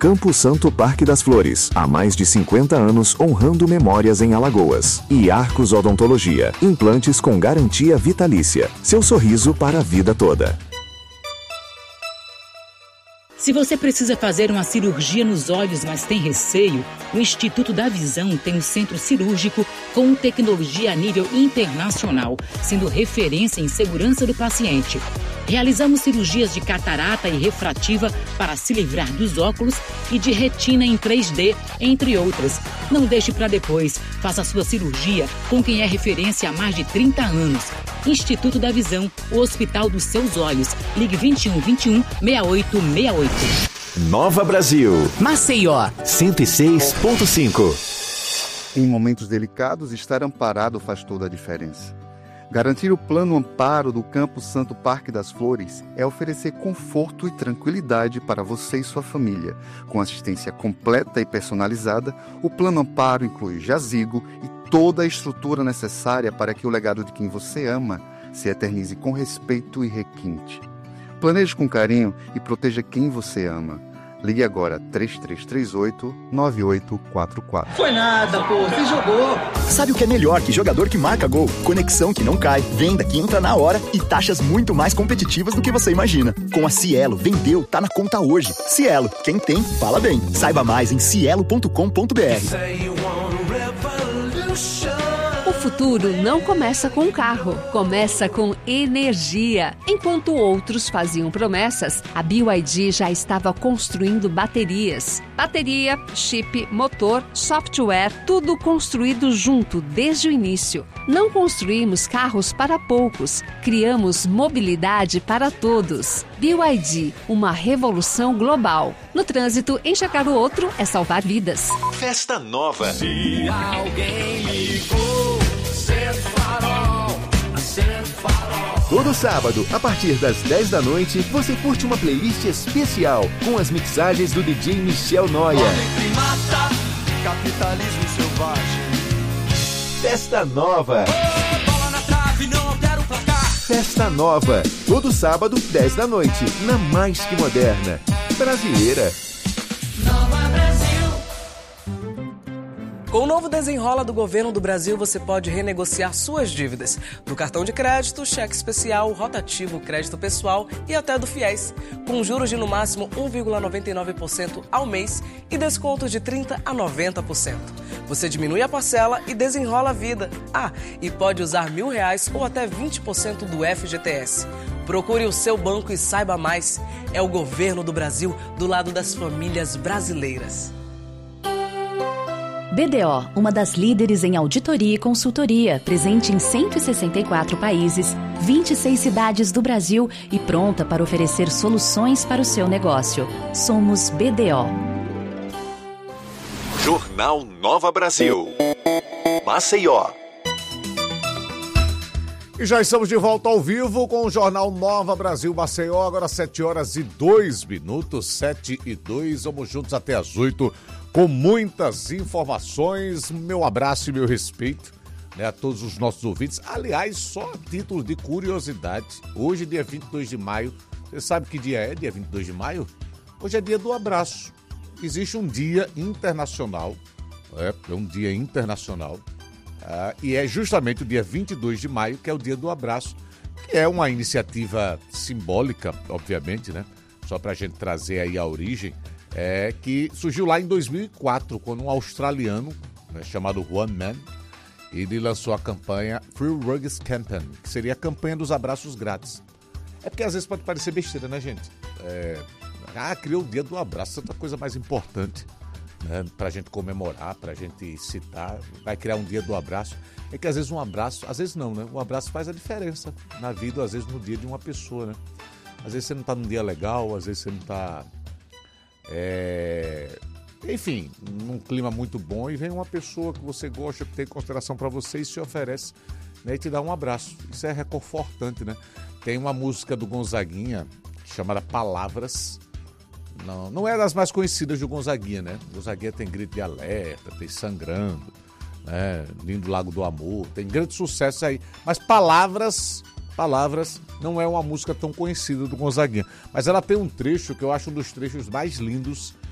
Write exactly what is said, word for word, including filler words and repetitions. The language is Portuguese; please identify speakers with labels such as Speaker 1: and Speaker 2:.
Speaker 1: Campo Santo Parque das Flores, há mais de cinquenta anos honrando memórias em Alagoas. E Arcos Odontologia, implantes com garantia vitalícia. Seu sorriso para a vida toda.
Speaker 2: Se você precisa fazer uma cirurgia nos olhos, mas tem receio, o Instituto da Visão tem um centro cirúrgico com tecnologia a nível internacional, sendo referência em segurança do paciente. Realizamos cirurgias de catarata e refrativa para se livrar dos óculos e de retina em três D, entre outras. Não deixe para depois. Faça sua cirurgia com quem é referência há mais de trinta anos. Instituto da Visão, o Hospital dos Seus Olhos. Ligue vinte e um, vinte e um, sessenta e oito sessenta e oito.
Speaker 3: Nova Brasil.
Speaker 4: Maceió.
Speaker 3: cento e seis ponto cinco.
Speaker 5: Em momentos delicados, estar amparado faz toda a diferença. Garantir o plano amparo do Campo Santo Parque das Flores é oferecer conforto e tranquilidade para você e sua família. Com assistência completa e personalizada, o plano amparo inclui jazigo e toda a estrutura necessária para que o legado de quem você ama se eternize com respeito e requinte. Planeje com carinho e proteja quem você ama. Ligue agora três três três oito, nove oito quatro quatro.
Speaker 6: Foi nada, pô, você jogou.
Speaker 7: Sabe o que é melhor que jogador que marca gol? Conexão que não cai, venda que entra na hora e taxas muito mais competitivas do que você imagina. Com a Cielo, vendeu, tá na conta hoje. Cielo, quem tem, fala bem. Saiba mais em cielo ponto com ponto b r.
Speaker 8: O futuro não começa com um carro, começa com energia. Enquanto outros faziam promessas, a B Y D já estava construindo baterias. Bateria, chip, motor, software, tudo construído junto desde o início. Não construímos carros para poucos, criamos mobilidade para todos. B Y D, uma revolução global. No trânsito, enxergar o outro é salvar vidas.
Speaker 3: Festa Nova.
Speaker 9: Se alguém ligou, acende o farol, acende o farol.
Speaker 3: Todo sábado, a partir das dez da noite, você curte uma playlist especial com as mixagens do D J Michel Noia.
Speaker 9: Homem que mata, capitalismo selvagem.
Speaker 3: Festa Nova.
Speaker 9: Oh, bola na trave, não altera o placar.
Speaker 3: Festa Nova. Todo sábado, dez da noite, na Mais Que Moderna. Brasileira.
Speaker 9: Nova Brasil.
Speaker 10: Com o novo Desenrola do Governo do Brasil, você pode renegociar suas dívidas do cartão de crédito, cheque especial, rotativo, crédito pessoal e até do FIES, com juros de no máximo um vírgula noventa e nove por cento ao mês e descontos de trinta por cento a noventa por cento. Você diminui a parcela e desenrola a vida. Ah, e pode usar mil reais ou até vinte por cento do F G T S. Procure o seu banco e saiba mais. É o Governo do Brasil do lado das famílias brasileiras.
Speaker 11: B D O, uma das líderes em auditoria e consultoria, presente em cento e sessenta e quatro países, vinte e seis cidades do Brasil e pronta para oferecer soluções para o seu negócio. Somos B D O.
Speaker 3: Jornal Nova Brasil. Maceió.
Speaker 12: E já estamos de volta ao vivo com o Jornal Nova Brasil Maceió, agora sete horas e dois minutos, sete e dois, vamos juntos até as oito, com muitas informações. Meu abraço e meu respeito, né, a todos os nossos ouvintes. Aliás, só a título de curiosidade, hoje dia vinte e dois de maio, você sabe que dia é, dia vinte e dois de maio? Hoje é dia do abraço. Existe um dia internacional, é, é um dia internacional, Uh, e é justamente o dia vinte e dois de maio, que é o dia do abraço, que é uma iniciativa simbólica, obviamente, né? Só para a gente trazer aí a origem, é, que surgiu lá em dois mil e quatro, quando um australiano, né, chamado One Man, ele lançou a campanha Free Hugs Campaign, que seria a campanha dos abraços grátis. É porque às vezes pode parecer besteira, né, gente? É, ah, criou o dia do abraço, outra coisa mais importante, né, pra gente comemorar, pra gente citar, vai criar um dia do abraço. É que às vezes um abraço, às vezes não, né? Um abraço faz a diferença na vida, às vezes no dia de uma pessoa, né? Às vezes você não tá num dia legal, às vezes você não tá, é... enfim, num clima muito bom e vem uma pessoa que você gosta, que tem consideração pra você e se oferece, né, e te dá um abraço. Isso é reconfortante, né? Tem uma música do Gonzaguinha chamada Palavras. Não, não é das mais conhecidas do Gonzaguinha, né? Gonzaguinha tem Grito de Alerta, tem Sangrando, né? Lindo Lago do Amor, tem grandes sucessos aí. Mas Palavras, Palavras não é uma música tão conhecida do Gonzaguinha. Mas ela tem um trecho que eu acho um dos trechos mais lindos